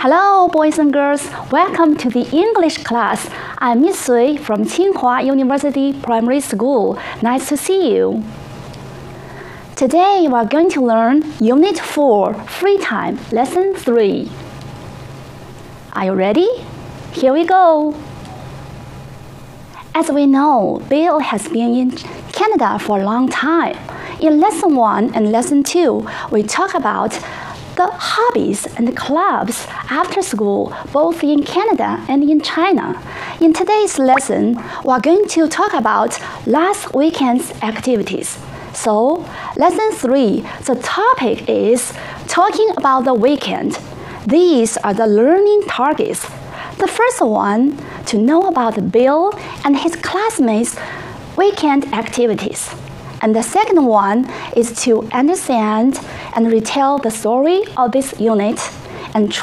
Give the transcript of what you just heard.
Hello, boys and girls. Welcome to the English class. I'm Miss Sui from Tsinghua University Primary School. Nice to see you. Today, we are going to learn Unit 4, Free Time, Lesson 3. Are you ready? Here we go. As we know, Bill has been in Canada for a long time. In Lesson 1 and Lesson 2, we talk about the hobbies and clubs after school, both in Canada and in China. In today's lesson, we are going to talk about last weekend's activities. So, Lesson 3, the topic is talking about the weekend. These are the learning targets. The first one, to know about Bill and his classmates' weekend activities. And the second one is to understand and retell the story of this unit and